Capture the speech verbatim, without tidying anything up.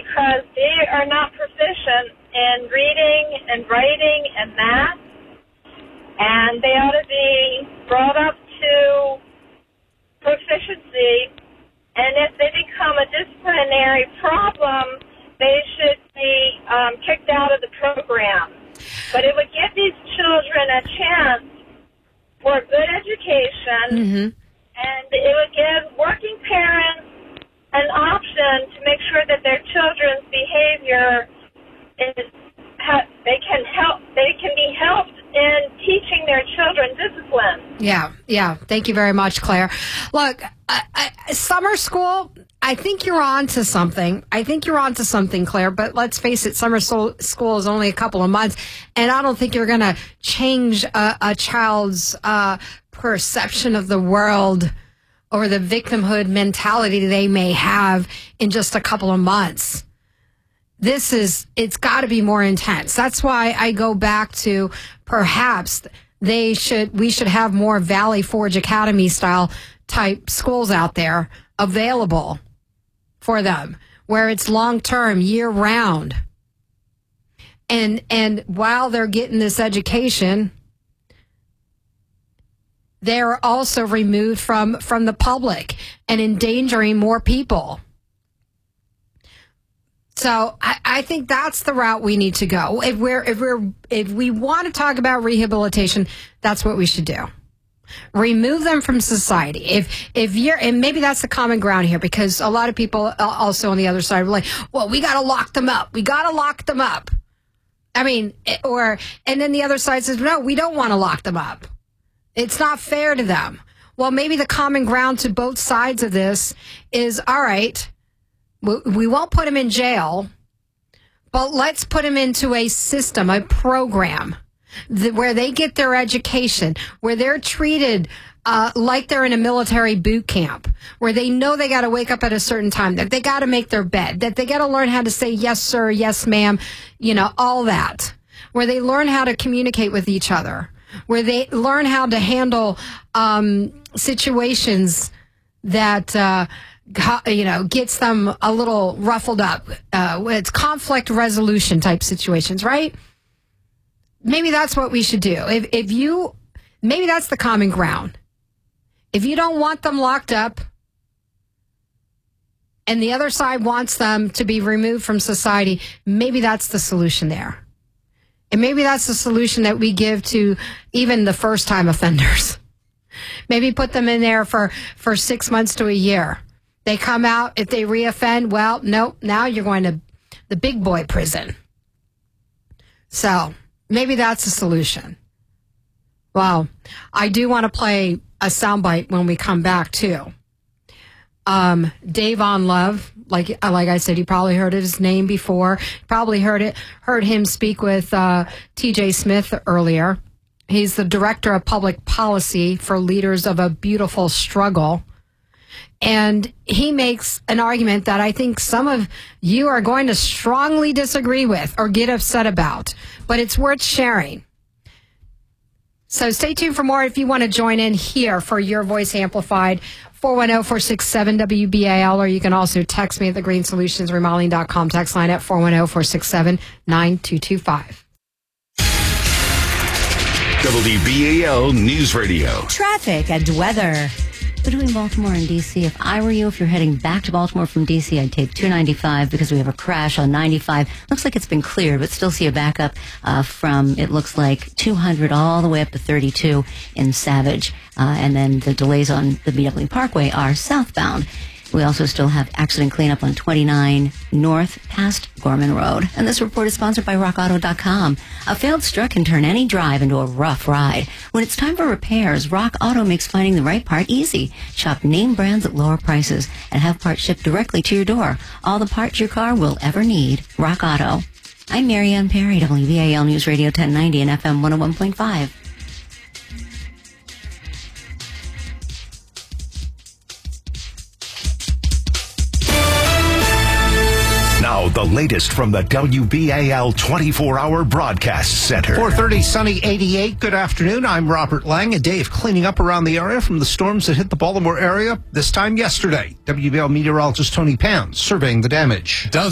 because they are not proficient in reading and writing and math, and they ought to be brought up to proficiency, and if they become a disciplinary problem, they should be um, kicked out of the program. But it would give these children a chance for a good education, mm-hmm. and it would give working parents an option to make sure that their children's behavior is, ha- they can help, they can be helped in teaching their children discipline. Yeah, yeah. Thank you very much, Claire. Look, I, I, summer school, I think you're on to something. I think you're on to something, Claire, but let's face it, summer so- school is only a couple of months, and I don't think you're going to change a, a child's uh, perception of the world or the victimhood mentality they may have in just a couple of months. This is, it's got to be more intense. That's why I go back to perhaps they should, we should have more Valley Forge Academy style type schools out there available for them, where it's long term, year round. And, and while they're getting this education, they're also removed from, from the public and endangering more people. So I, I think that's the route we need to go. If we're if we're if we want to talk about rehabilitation, that's what we should do. Remove them from society. If if you're, and maybe that's the common ground here, because a lot of people also on the other side are like, well, we got to lock them up. We got to lock them up. I mean, or and then the other side says, no, we don't want to lock them up. It's not fair to them. Well, maybe the common ground to both sides of this is, all right, we won't put them in jail, but let's put them into a system, a program that, where they get their education, where they're treated uh, like they're in a military boot camp, where they know they got to wake up at a certain time, that they got to make their bed, that they got to learn how to say yes, sir, yes, ma'am, you know, all that, where they learn how to communicate with each other, where they learn how to handle um, situations that, uh, you know, gets them a little ruffled up. Uh, it's conflict resolution type situations, right? Maybe that's what we should do. If, if you, maybe that's the common ground. If you don't want them locked up and the other side wants them to be removed from society, maybe that's the solution there. And maybe that's the solution that we give to even the first time offenders. Maybe put them in there for, for six months to a year. They come out, if they reoffend, well, nope, now you're going to the big boy prison. So maybe that's the solution. Well, I do want to play a soundbite when we come back, too. Um, Davon Love, like like I said, you probably heard his name before. Probably heard it, heard him speak with uh, T J Smith earlier. He's the director of public policy for Leaders of a Beautiful Struggle. And he makes an argument that I think some of you are going to strongly disagree with or get upset about, but it's worth sharing. So stay tuned for more if you want to join in here for Your Voice Amplified, four one zero, four six seven, W B A L, or you can also text me at the green solutions remodeling dot com text line at four one zero, four six seven, nine two two five. W B A L News Radio. Traffic and weather. Between Baltimore and D C, if I were you, if you're heading back to Baltimore from D C, I'd take two ninety-five because we have a crash on ninety-five. Looks like it's been cleared, but still see a backup uh, from, it looks like, two hundred all the way up to thirty-two in Savage. Uh, and then the delays on the B W Parkway are southbound. We also still have accident cleanup on twenty-nine North past Gorman Road. And this report is sponsored by rock auto dot com. A failed strut can turn any drive into a rough ride. When it's time for repairs, Rock Auto makes finding the right part easy. Shop name brands at lower prices and have parts shipped directly to your door. All the parts your car will ever need. Rock Auto. I'm Marianne Perry, W B A L News Radio ten ninety and F M one oh one point five. Now, the latest from the W B A L twenty-four hour Broadcast Center. four thirty, sunny eighty-eight. Good afternoon. I'm Robert Lang. A day of cleaning up around the area from the storms that hit the Baltimore area this time yesterday. W B A L meteorologist Tony Pounds surveying the damage. Does